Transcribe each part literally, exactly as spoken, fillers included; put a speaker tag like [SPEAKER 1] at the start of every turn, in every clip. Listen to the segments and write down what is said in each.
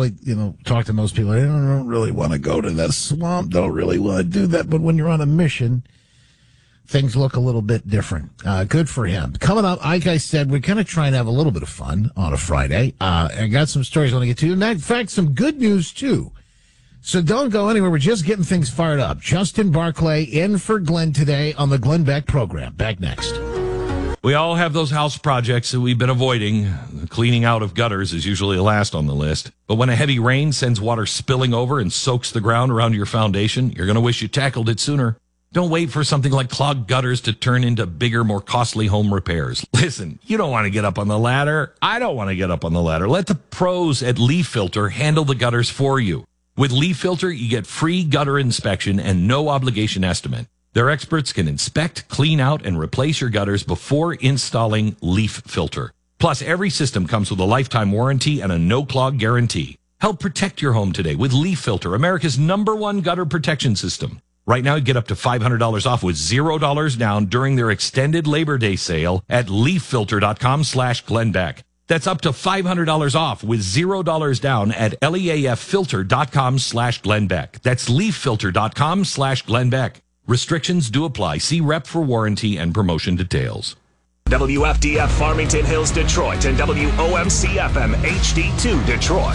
[SPEAKER 1] probably, you know, talk to most people. I don't really want to go to that swamp. Don't really want to do that. But when you're on a mission, things look a little bit different. Uh, good for him. Coming up, like I said, we're going to try and have a little bit of fun on a Friday. Uh, I got some stories I want to get to. And in fact, some good news, too. So don't go anywhere. We're just getting things fired up. Justin Barclay in for Glenn today on the Glenn Beck program. Back next.
[SPEAKER 2] We all have those house projects that we've been avoiding. The cleaning out of gutters is usually last on the list. But when a heavy rain sends water spilling over and soaks the ground around your foundation, you're going to wish you tackled it sooner. Don't wait for something like clogged gutters to turn into bigger, more costly home repairs. Listen, you don't want to get up on the ladder. I don't want to get up on the ladder. Let the pros at Leaf Filter handle the gutters for you. With Leaf Filter, you get free gutter inspection and no obligation estimate. Their experts can inspect, clean out, and replace your gutters before installing Leaf Filter. Plus, every system comes with a lifetime warranty and a no-clog guarantee. Help protect your home today with Leaf Filter, America's number one gutter protection system. Right now, you get up to five hundred dollars off with zero dollars down during their extended Labor Day sale at leaffilter.com slash Glenbeck. That's up to five hundred dollars off with zero dollars down at leaffilter.com slash Glenbeck. That's leaffilter.com slash Glenbeck. Restrictions do apply. See rep for warranty and promotion details.
[SPEAKER 3] W F D F Farmington Hills, Detroit, and W O M C F M H D two, Detroit.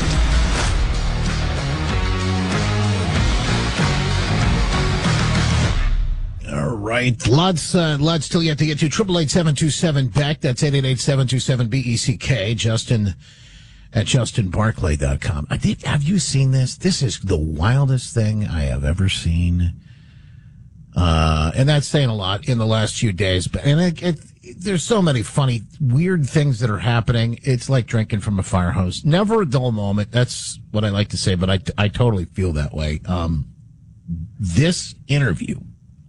[SPEAKER 1] All right. Lots, uh, lots still yet to get to. eight eight eight, seven two seven, B E C K. That's eight eight eight, seven two seven, B E C K. Justin at justin barclay dot com. I did, have you seen this? This is the wildest thing I have ever seen. Uh, and that's saying a lot in the last few days. But and it, it, there's so many funny, weird things that are happening. It's like drinking from a fire hose. Never a dull moment. That's what I like to say, but I, I totally feel that way. Um, this interview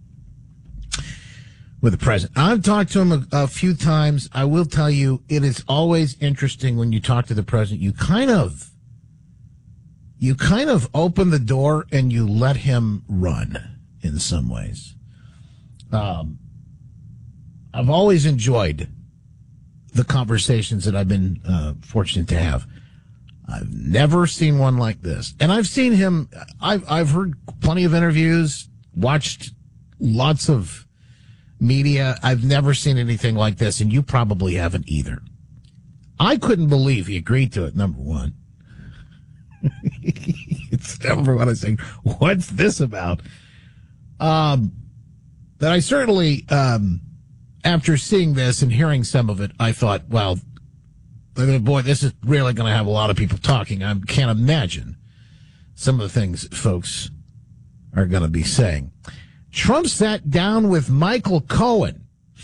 [SPEAKER 1] with the president, I've talked to him a, a few times. I will tell you, it is always interesting when you talk to the president. You kind of, you kind of open the door and you let him run. In some ways. Um, I've always enjoyed the conversations that I've been uh, fortunate to have. I've never seen one like this. And I've seen him, I've, I've heard plenty of interviews, watched lots of media. I've never seen anything like this, and you probably haven't either. I couldn't believe he agreed to it, number one. It's number one. I was saying, what's this about? Um, but I certainly, um, after seeing this and hearing some of it, I thought, well, boy, this is really going to have a lot of people talking. I can't imagine some of the things folks are going to be saying. Trump sat down with Michael Cohen.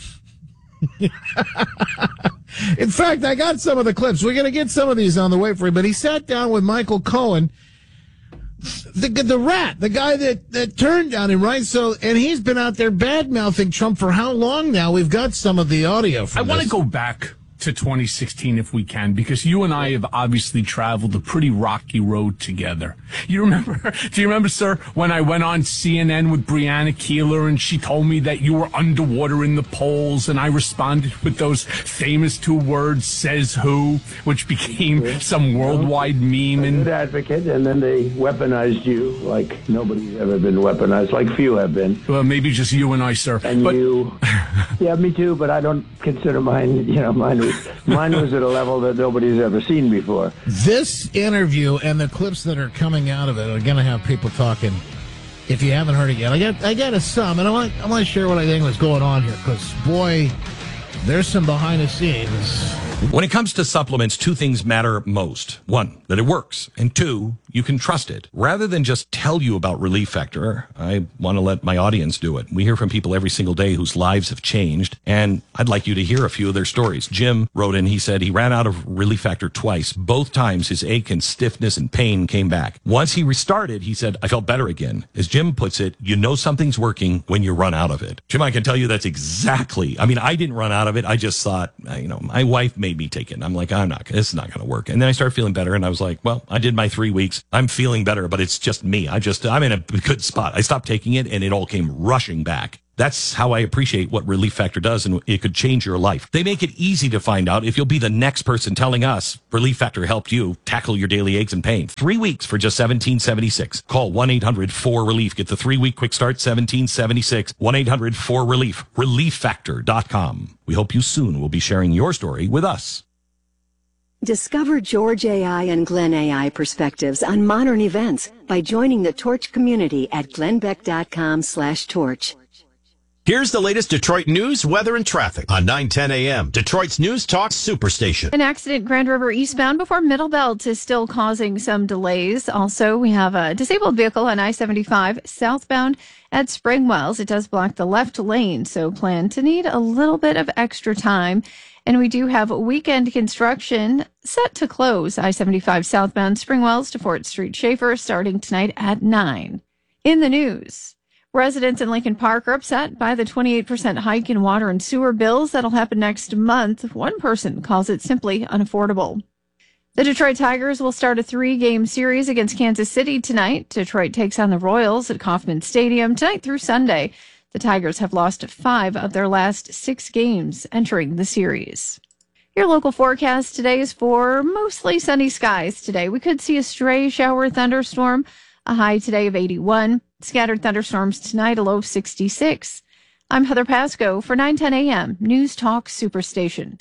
[SPEAKER 1] In fact, I got some of the clips. We're going to get some of these on the way for you, but he sat down with Michael Cohen. The the rat, the guy that, that turned on him, right? So, and he's been out there bad-mouthing Trump for how long now? We've got some of the audio from
[SPEAKER 4] I want to go back to twenty sixteen if we can, because you and I have obviously traveled a pretty rocky road together. You remember, do you remember, sir, when I went on C N N with Brianna Keeler and she told me that you were underwater in the polls, and I responded with those famous two words, says who, which became some worldwide meme.
[SPEAKER 5] And good advocate, and then they weaponized you like nobody's ever been weaponized, like few have been.
[SPEAKER 4] Well, maybe just you and I, sir.
[SPEAKER 5] And
[SPEAKER 4] but,
[SPEAKER 5] you. Yeah, me too, but I don't consider mine, you know, mine was, mine was at a level that nobody's ever seen before.
[SPEAKER 1] This interview and the clips that are coming out of it are going to have people talking. If you haven't heard it yet, I got I got a some, and I want I want to share what I think was going on here, because boy, there's some behind the scenes.
[SPEAKER 2] When it comes to supplements, two things matter most. One, that it works. And two, you can trust it. Rather than just tell you about Relief Factor, I want to let my audience do it. We hear from people every single day whose lives have changed, and I'd like you to hear a few of their stories. Jim wrote in, he said he ran out of Relief Factor twice. Both times his ache and stiffness and pain came back. Once he restarted, he said, I felt better again. As Jim puts it, you know something's working when you run out of it. Jim, I can tell you that's exactly, I mean, I didn't run out of it. I just thought, you know, my wife made me take it. I'm like, I'm not, this is not going to work. And then I started feeling better, and I was like, well, I did my three weeks. I'm feeling better, but it's just me. I just, I'm in a good spot. I stopped taking it, and it all came rushing back. That's how I appreciate what Relief Factor does, and it could change your life. They make it easy to find out if you'll be the next person telling us Relief Factor helped you tackle your daily aches and pain. Three weeks for just seventeen seventy-six. Call one eight hundred four relief. Get the three-week quick start, seventeen seventy-six. one eight hundred four relief. relief factor dot com. We hope you soon will be sharing your story with us.
[SPEAKER 6] Discover George A I and Glenn A I perspectives on modern events by joining the Torch community at glenbeck.com slash torch.
[SPEAKER 7] Here's the latest Detroit news, weather, and traffic on nine ten a.m. Detroit's News Talk Superstation.
[SPEAKER 8] An accident Grand River eastbound before Middle Belt is still causing some delays. Also, we have a disabled vehicle on I seventy-five southbound at Springwells. It does block the left lane, so plan to need a little bit of extra time. And we do have weekend construction set to close I seventy-five southbound Springwells to Fort Street Schaefer starting tonight at nine. In the news, residents in Lincoln Park are upset by the twenty-eight percent hike in water and sewer bills that'll happen next month. One person calls it simply unaffordable. The Detroit Tigers will start a three-game series against Kansas City tonight. Detroit takes on the Royals at Kauffman Stadium tonight through Sunday. The Tigers have lost five of their last six games entering the series. Your local forecast today is for mostly sunny skies today. We could see a stray shower thunderstorm, a high today of eighty-one. Scattered thunderstorms tonight, a low of sixty-six. I'm Heather Pasco for nine ten a.m. News Talk Superstation.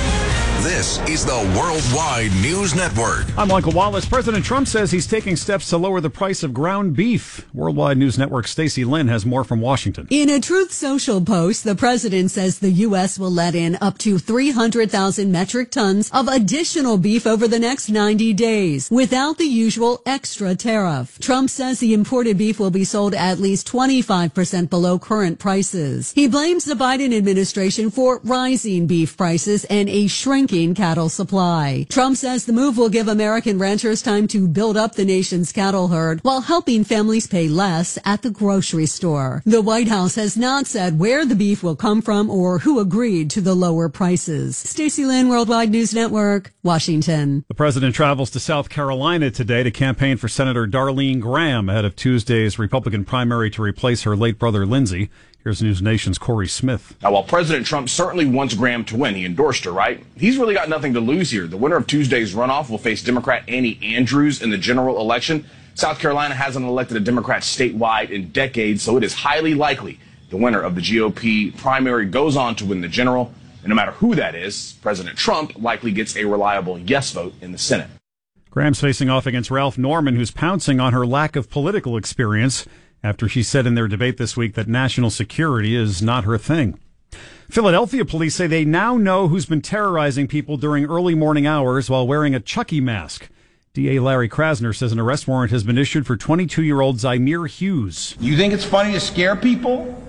[SPEAKER 9] This is the Worldwide News Network.
[SPEAKER 10] I'm Michael Wallace. President Trump says he's taking steps to lower the price of ground beef. Worldwide News Network's Stacey Lynn has more from Washington.
[SPEAKER 11] In a Truth Social post, the president says the U S will let in up to three hundred thousand metric tons of additional beef over the next ninety days without the usual extra tariff. Trump says the imported beef will be sold at least twenty-five percent below current prices. He blames the Biden administration for rising beef prices and a shrinking cattle supply. Trump says the move will give American ranchers time to build up the nation's cattle herd while helping families pay less at the grocery store. The White House has not said where the beef will come from or who agreed to the lower prices. Stacey Lynn, Worldwide News Network, Washington.
[SPEAKER 10] The president travels to South Carolina today to campaign for Senator Darlene Graham ahead of Tuesday's Republican primary to replace her late brother Lindsey. Here's News Nation's Corey Smith.
[SPEAKER 12] Now, while President Trump certainly wants Graham to win, he endorsed her, right? He's really got nothing to lose here. The winner of Tuesday's runoff will face Democrat Annie Andrews in the general election. South Carolina hasn't elected a Democrat statewide in decades, so it is highly likely the winner of the G O P primary goes on to win the general. And no matter who that is, President Trump likely gets a reliable yes vote in the Senate.
[SPEAKER 10] Graham's facing off against Ralph Norman, who's pouncing on her lack of political experience after she said in their debate this week that national security is not her thing. Philadelphia police say they now know who's been terrorizing people during early morning hours while wearing a Chucky mask. D A Larry Krasner says an arrest warrant has been issued for twenty-two-year-old Zymir Hughes.
[SPEAKER 13] You think it's funny to scare people?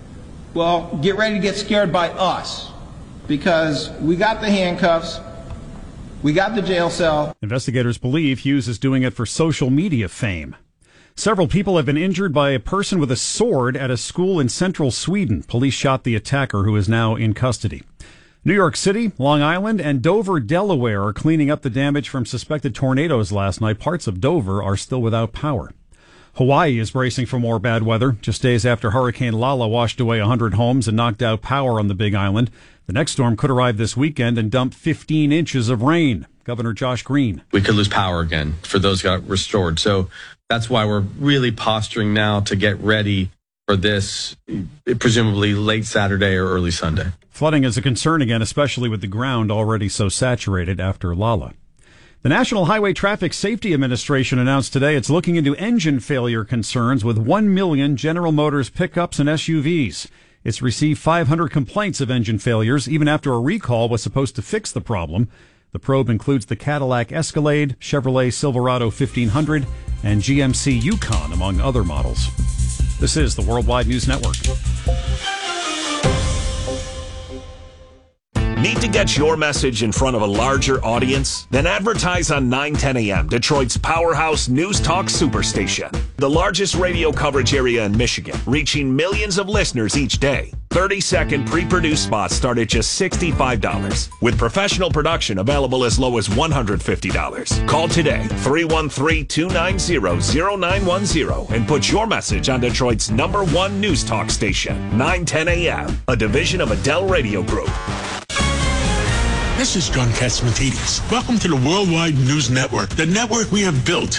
[SPEAKER 13] Well, get ready to get scared by us, because we got the handcuffs, we got the jail cell.
[SPEAKER 10] Investigators believe Hughes is doing it for social media fame. Several people have been injured by a person with a sword at a school in central Sweden. Police shot the attacker, who is now in custody. New York City, Long Island, and Dover, Delaware are cleaning up the damage from suspected tornadoes last night. Parts of Dover are still without power. Hawaii is bracing for more bad weather, just days after Hurricane Lala washed away one hundred homes and knocked out power on the Big Island. The next storm could arrive this weekend and dump fifteen inches of rain. Governor Josh Green.
[SPEAKER 14] We could lose power again for those who got restored. So that's why we're really posturing now to get ready for this, presumably late Saturday or early Sunday.
[SPEAKER 10] Flooding is a concern again, especially with the ground already so saturated after Lala. The National Highway Traffic Safety Administration announced today it's looking into engine failure concerns with one million General Motors pickups and S U Vs. It's received five hundred complaints of engine failures, even after a recall was supposed to fix the problem. The probe includes the Cadillac Escalade, Chevrolet Silverado fifteen hundred, and G M C Yukon, among other models. This is the Worldwide News Network.
[SPEAKER 3] Need to get your message in front of a larger audience? Then advertise on nine ten A M, Detroit's powerhouse news talk superstation. The largest radio coverage area in Michigan, reaching millions of listeners each day. thirty-second pre-produced spots start at just sixty-five dollars, with professional production available as low as one hundred fifty dollars. Call today, three one three, two nine zero, zero nine one zero, and put your message on Detroit's number one news talk station, nine ten A M, a division of Adele Radio Group.
[SPEAKER 15] This is John Catsimatidis. Welcome to the Worldwide News Network, the network we have built